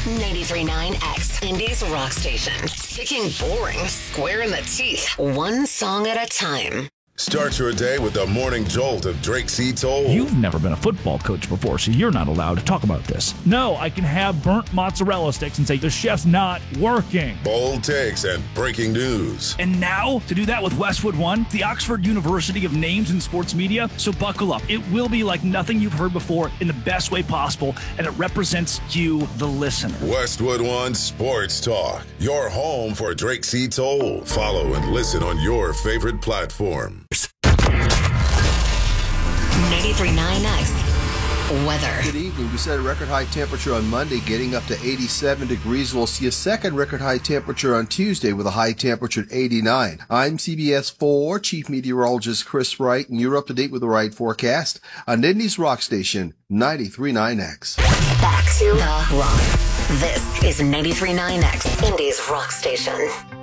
93.9X, Indy's rock station. Kicking boring square in the teeth, one song at a time. Start your day with the morning jolt of Drake C. Toll. You've never been a football coach before, so you're not allowed to talk about this. No, I can have burnt mozzarella sticks and say the chef's not working. Bold takes and breaking news. And now, to do that with Westwood One, the Oxford University of names in sports media, so buckle up. It will be like nothing you've heard before in the best way possible, and it represents you, the listener. Westwood One Sports Talk, your home for Drake C. Toll. Follow and listen on your favorite platform. 93.9X weather. Good evening. We set a record high temperature on Monday, getting up to 87 degrees. We'll see a second record high temperature on Tuesday with a high temperature at 89. I'm CBS 4 Chief Meteorologist Chris Wright, and you're up to date with the right forecast on Indy's rock station, 93.9X. Back to the rock. This is 93.9X, Indy's rock station.